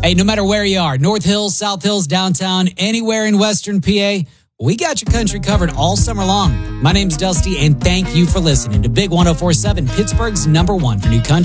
Hey, no matter where you are, North Hills, South Hills, downtown, anywhere in Western PA, we got your country covered all summer long. My name's Dusty, and thank you for listening to Big 104.7, Pittsburgh's #1 for new country.